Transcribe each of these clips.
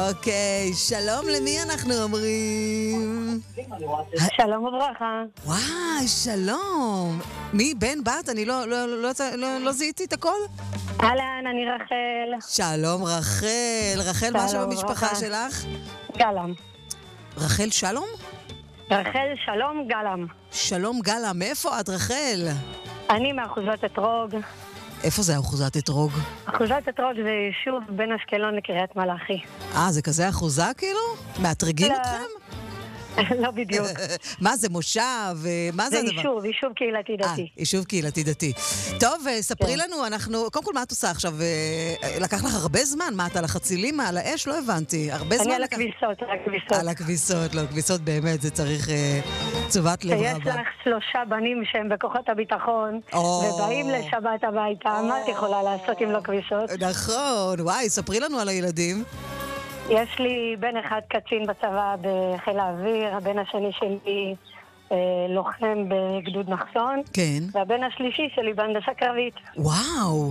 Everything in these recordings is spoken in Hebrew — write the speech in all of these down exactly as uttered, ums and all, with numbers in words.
אוקיי, שלום, למי אנחנו אומרים? שלום וברכה. וואי, שלום. מי? בן, בת? אני לא, לא, לא, לא, לא, לא זיהיתי את הכל? אהלן, אני רחל. שלום, רחל. רחל, מה שם המשפחה שלך? גלם. רחל שלום? רחל שלום גלם. שלום גלם, מאיפה את, רחל? אני מאחוזת אתרוג. איפה זה אחוזת אתרוג? אחוזת אתרוג זה יישוב בין אשקלון לקריית מלאכי. אה, זה כזה אחוזה כאילו? מאתרגים לא. אתכם? לא בדיוק. מה זה, מושב? מה זה זה הדבר? יישוב, יישוב קהילתי אה, דתי. יישוב קהילתי דתי. טוב, ספרי כן. לנו, אנחנו, קודם כל מה את עושה עכשיו? לקח לך הרבה זמן? מה, את על החצילים? על האש? לא הבנתי. הרבה זמן אני על לקח... הכביסות, על הכביסות. על הכביסות, לא, כביסות באמת, זה צריך אה, תשובת לב שיש רבה. לך שלושה בנים שהם בכוחות הביטחון, או. ובאים לשבת הביתה, מה את יכולה לעשות אם לא כביסות? נכון, וואי, ספרי לנו על הילדים. יש לי בן אחד קצין בצבא בחיל האוויר, הבן השני שלי אה, לוחם בגדוד נחסון, כן. והבן השלישי שלי בהנדסה קרבית. וואו.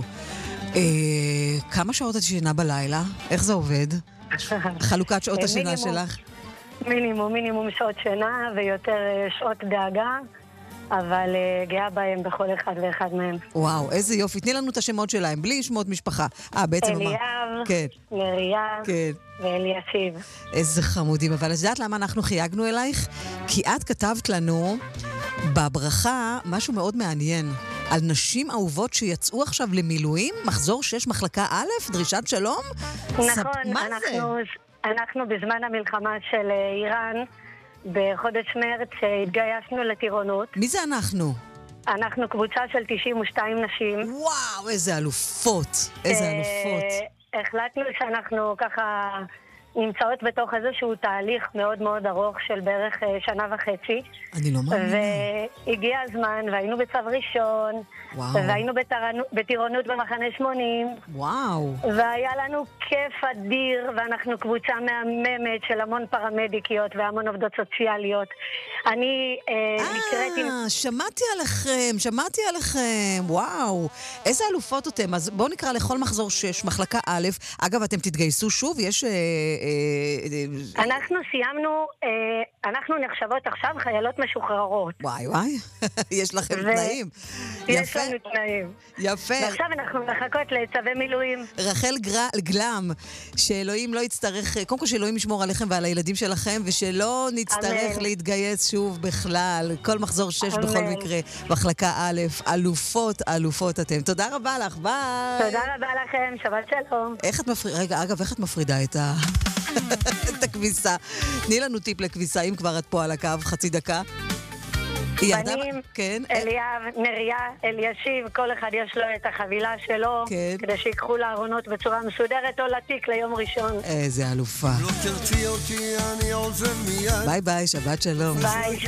אה, כמה שעות את ישנה בלילה? איך זה עובד? חלוקת שעות אה, השינה מינימום. שלך? מינימום, מינימום שעות שינה ויותר אה, שעות דאגה, אבל אה, גאה בהם בכל אחד ואחד מהם. וואו, איזה יופי. תני לנו את השמות שלהם, בלי שמות משפחה. אה, בעצם אמר. אליאב, כן, נריה כן. ואלישיב. איזה חמודים. אבל את יודעת למה אנחנו חייגנו אלייך? כי את כתבת לנו בברכה משהו מאוד מעניין. על נשים אהובות שיצאו עכשיו למילואים, מחזור שש מחלקה א', דרישת שלום? נכון, ספ... מה זה? אנחנו, אנחנו בזמן המלחמה של אה, איראן, בחודש מרץ אה, התגייסנו לטירונות. מי זה אנחנו? אנחנו קבוצה של תשעים ושתיים נשים. וואו, איזה אלופות. איזה אה, אלופות. החלטנו שאנחנו ככה נמצאות בתוך איזשהו תהליך מאוד מאוד ארוך של בערך אה, שנה וחצי. אני לא מאמינה. והגיע הזמן, והיינו בצו ראשון, וואו. והיינו בטירונות, בטירונות במחנה שמונים, וואו. והיה לנו כיף אדיר, ואנחנו קבוצה מהממת של המון פרמדיקיות והמון עובדות סוציאליות. אני אה, נקראת עם... אה, שמעתי עליכם, שמעתי עליכם, וואו. איזה אלופות אתם. אז בואו נקרא לכל מחזור שש, מחלקה א'. אגב, אתם תתגייסו שוב? יש... אה, אה, אה, אנחנו סיימנו, אה, אנחנו נחשבות עכשיו חיילות משוחררות. וואי וואי, יש לכם ו- תנאים. יש יפה, לנו תנאים. יפה. ועכשיו אנחנו מחכות לצווי מילואים. רחל גר- גלם, שאלוהים לא יצטרך, קודם כל שאלוהים ישמור עליכם ועל הילדים שלכם, ושלא נצטרך אמן. להתגייס שוב בכלל. כל מחזור שש אמן. בכל מקרה, מחלקה א', אלופות, אלופות אתם. תודה רבה לך, ביי. תודה רבה לכם, שבת שלום. איך את מפרידה, רגע, אגב, איך את מפרידה את ה... את הכביסה? תני לנו טיפ לכביסה, אם כבר את פה על הקו, חצי דקה. היא ירדה- בנים, כן. אליאב, נריה, אלישיב, כל אחד יש לו את החבילה שלו, כן. כדי שיקחו לארונות בצורה מסודרת או לתיק ליום ראשון. איזה אלופה. לא תרצי אותי אני עוזב מיד ביי ביי, שבת שלום. ביי.